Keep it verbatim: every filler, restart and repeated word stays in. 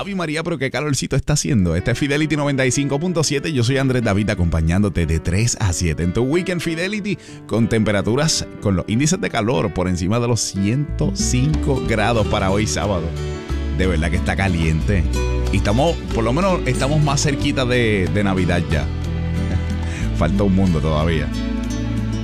Ave María, pero qué calorcito está haciendo. Este es Fidelity noventa y cinco punto siete. Yo soy Andrés David acompañándote de tres a siete en tu Weekend Fidelity con temperaturas, con los índices de calor por encima de los ciento cinco grados para hoy sábado. De verdad que está caliente. Y estamos, por lo menos, estamos más cerquita de, de Navidad ya. Falta un mundo todavía.